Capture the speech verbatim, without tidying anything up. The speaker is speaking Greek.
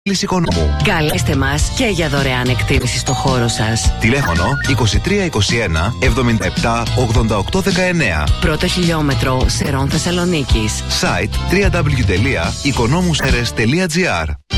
Οικονόμου. Καλέστε μας και για δωρεάν εκτίμηση στο χώρο σας. Τηλέφωνο είκοσι τρία είκοσι ένα εβδομήντα επτά ογδόντα οκτώ δεκαεννέα. Πρώτο χιλιόμετρο Σερών Θεσσαλονίκης. Site double-u double-u double-u τελεία οικονόμου σερες τελεία τζι άρ.